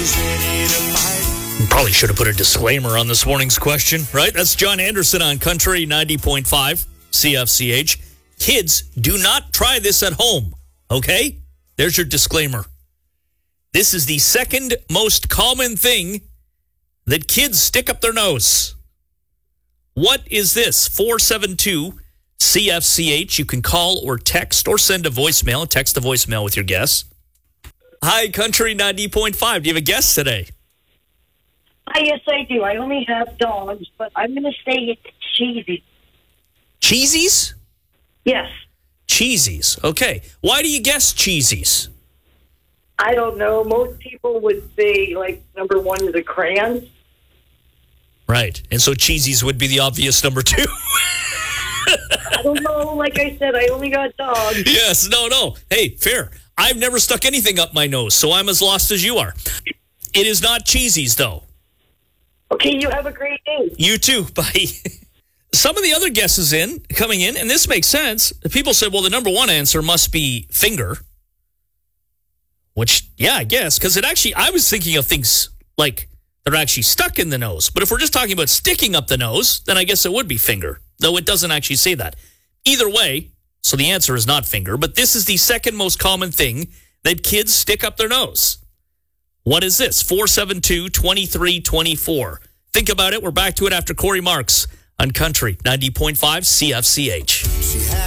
Probably should have put a disclaimer on this morning's question, right? That's John Anderson on Country 90.5 CFCH. Kids, do not try this at home, okay? There's your disclaimer. This is the second most common thing that kids stick up their nose. What is this? 472 CFCH. You can call or text or send a voicemail. Text a voicemail with your guess. Hi, Country 90.5. Do you have a guess today? Yes, I do. I only have dogs, but I'm going to say it's Cheezies. Cheezies? Yes. Cheezies. Okay. Why do you guess Cheezies? I don't know. Most people would say, like, number one is a crayon. Right. And so Cheezies would be the obvious number two. I don't know. Like I said, I only got dogs. Yes. No. Hey, fair. I've never stuck anything up my nose, so I'm as lost as you are. It is not Cheezies, though. Okay, you have a great day. You too. Bye. Some of the other guesses coming in, and this makes sense. People said, well, the number one answer must be finger. Which, yeah, I guess, because I was thinking of things like that are actually stuck in the nose. But if we're just talking about sticking up the nose, then I guess it would be finger, though it doesn't actually say that. Either way, so the answer is not finger, but this is the second most common thing that kids stick up their nose. What is this? 472-2324. Think about it. We're back to it after Corey Marks on Country 90.5 CFCH.